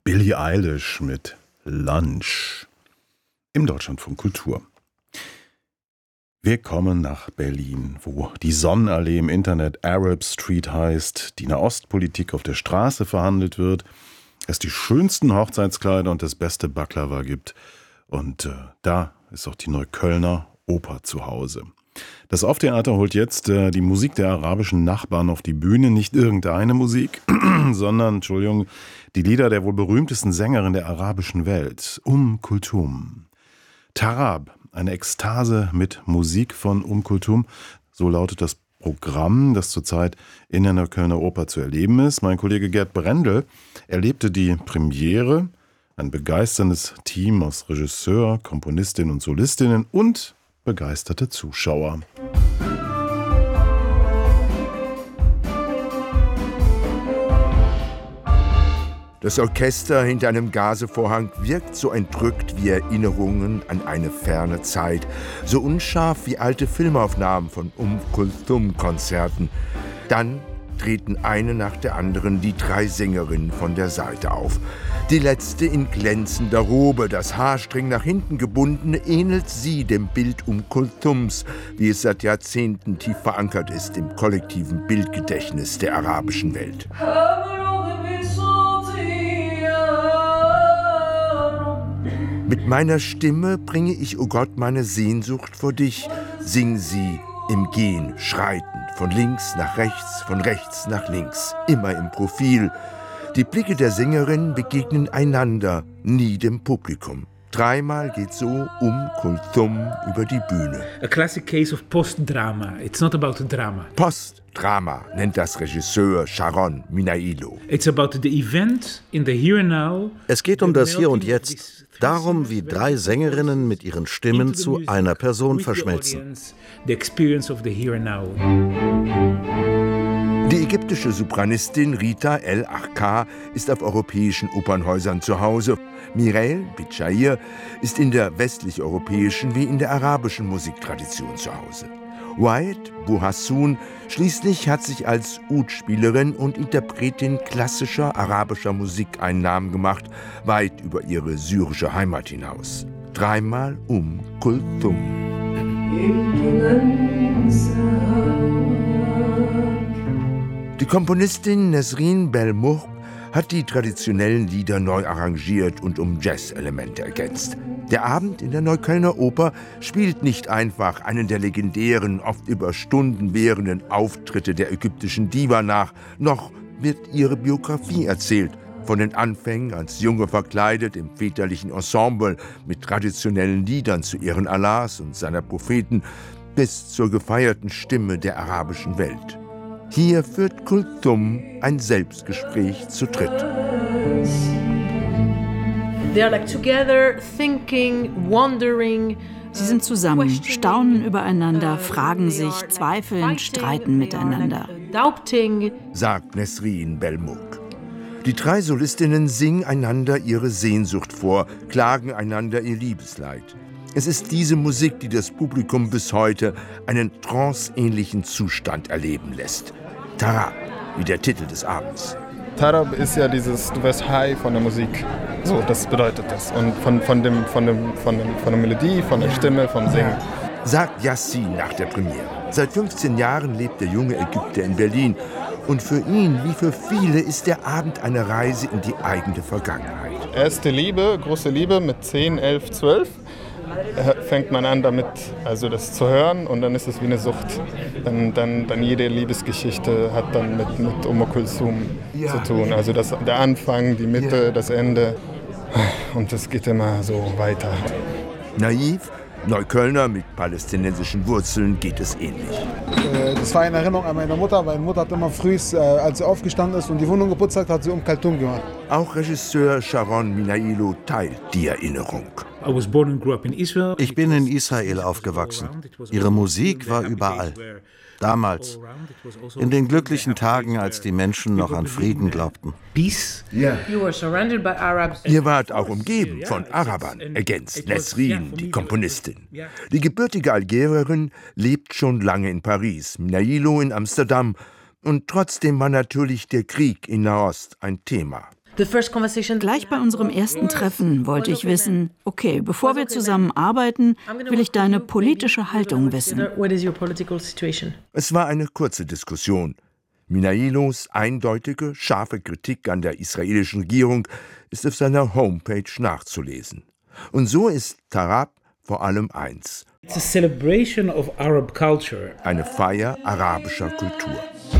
Billie Eilish mit Lunch im Deutschlandfunk Kultur. Wir kommen nach Berlin, wo die Sonnenallee im Internet Arab Street heißt, die Nahostpolitik auf der Straße verhandelt wird, es die schönsten Hochzeitskleider und das beste Baklava gibt. Und da ist auch die Neuköllner Oper zu Hause. Das Off-Theater holt jetzt die Musik der arabischen Nachbarn auf die Bühne. Nicht irgendeine Musik, sondern, die Lieder der wohl berühmtesten Sängerin der arabischen Welt, Kulthum. Tarab, eine Ekstase mit Musik von Kulthum. So lautet das Programm, das zurzeit in der Neuköllner Oper zu erleben ist. Mein Kollege Gerd Brendel erlebte die Premiere. Ein begeisterndes Team aus Regisseur, Komponistinnen und Solistinnen und begeisterte Zuschauer. Das Orchester hinter einem Gazevorhang wirkt so entrückt wie Erinnerungen an eine ferne Zeit, so unscharf wie alte Filmaufnahmen von Kulthum-Konzerten. Dann treten eine nach der anderen die 3 Sängerinnen von der Seite auf. Die letzte in glänzender Robe, das Haar streng nach hinten gebunden, ähnelt sie dem Bild Kulthums, wie es seit Jahrzehnten tief verankert ist im kollektiven Bildgedächtnis der arabischen Welt. Mit meiner Stimme bringe ich, o Gott, meine Sehnsucht vor dich, sing sie im Gehen, schreitend, von links nach rechts, von rechts nach links, immer im Profil. Die Blicke der Sängerin begegnen einander, nie dem Publikum. 3-mal geht so Kulthum über die Bühne. A classic case of post-drama. It's not about a drama. Post-Drama nennt das Regisseur Sharon Minailo. It's about the event in the here and now. Es geht um das Hier und Jetzt. Darum, wie 3 Sängerinnen mit ihren Stimmen zu einer Person verschmelzen. The experience of the here and now. Die ägyptische Sopranistin Rita El Arka ist auf europäischen Opernhäusern zu Hause. Mireille Bichair ist in der westlich-europäischen wie in der arabischen Musiktradition zu Hause. Wahid Bouhassoun schließlich hat sich als Oud-Spielerin und Interpretin klassischer arabischer Musik einen Namen gemacht, weit über ihre syrische Heimat hinaus. 3-mal Kulthum. Die Komponistin Nesrin Belmouk hat die traditionellen Lieder neu arrangiert und um Jazz-Elemente ergänzt. Der Abend in der Neuköllner Oper spielt nicht einfach einen der legendären, oft über Stunden währenden Auftritte der ägyptischen Diva nach, noch wird ihre Biografie erzählt, von den Anfängen als Junge verkleidet im väterlichen Ensemble mit traditionellen Liedern zu Ehren Allahs und seiner Propheten, bis zur gefeierten Stimme der arabischen Welt. Hier führt Kulthum ein Selbstgespräch zu dritt. They're like together, thinking, wondering. Sie sind zusammen, staunen übereinander, fragen sich, zweifeln, streiten miteinander, sagt Nesrin Belmouk. Die 3 Solistinnen singen einander ihre Sehnsucht vor, klagen einander ihr Liebesleid. Es ist diese Musik, die das Publikum bis heute einen tranceähnlichen Zustand erleben lässt. Tarab, wie der Titel des Abends. Tarab ist ja dieses, du wirst high von der Musik. So, das bedeutet das. Und von der Melodie, von der Stimme, vom Singen. Sagt Yassin nach der Premiere. Seit 15 Jahren lebt der junge Ägypter in Berlin. Und für ihn, wie für viele, ist der Abend eine Reise in die eigene Vergangenheit. Erste Liebe, große Liebe mit 10, 11, 12. Fängt man an damit, also das zu hören, und dann ist es wie eine Sucht. Dann jede Liebesgeschichte hat dann mit Kulthum zu tun. Also der Anfang, die Mitte, das Ende, und das geht immer so weiter. Naiv, Neuköllner mit palästinensischen Wurzeln geht es ähnlich. Das war eine Erinnerung an meine Mutter. Meine Mutter hat immer früh, als sie aufgestanden ist und die Wohnung geputzt hat, hat sie Kulthum gemacht. Auch Regisseur Sharon Minailo teilt die Erinnerung. Ich bin in Israel aufgewachsen. Ihre Musik war überall. Damals, in den glücklichen Tagen, als die Menschen noch an Frieden glaubten. Ihr wart auch umgeben von Arabern, ergänzt Nesrin, die Komponistin. Die gebürtige Algerierin lebt schon lange in Paris, Minailo in Amsterdam. Und trotzdem war natürlich der Krieg in Nahost ein Thema. Gleich bei unserem ersten Treffen wollte ich wissen, okay, bevor wir zusammen arbeiten, will ich deine politische Haltung wissen. Es war eine kurze Diskussion. Minailos eindeutige, scharfe Kritik an der israelischen Regierung ist auf seiner Homepage nachzulesen. Und so ist Tarab vor allem eins: eine Feier arabischer Kultur.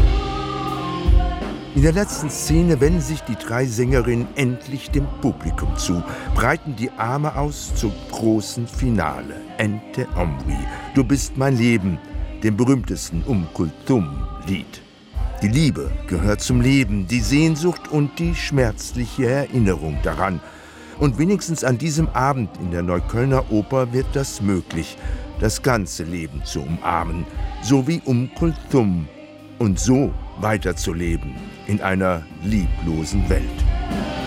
In der letzten Szene wenden sich die 3 Sängerinnen endlich dem Publikum zu, breiten die Arme aus zum großen Finale. Ente Omri, du bist mein Leben, dem berühmtesten Kulthum-Lied. Die Liebe gehört zum Leben, die Sehnsucht und die schmerzliche Erinnerung daran. Und wenigstens an diesem Abend in der Neuköllner Oper wird das möglich, das ganze Leben zu umarmen, so wie Kulthum, und so weiterzuleben in einer lieblosen Welt.